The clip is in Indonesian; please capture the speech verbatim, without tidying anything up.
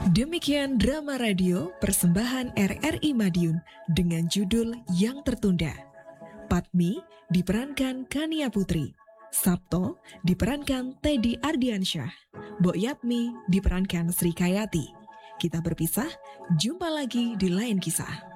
Demikian drama radio persembahan R R I Madiun dengan judul Yang Tertunda. Patmi diperankan Kania Putri, Sabto diperankan Teddy Ardiansyah, Mbok Yapmi diperankan Sri Kayati. Kita berpisah, jumpa lagi di lain kisah.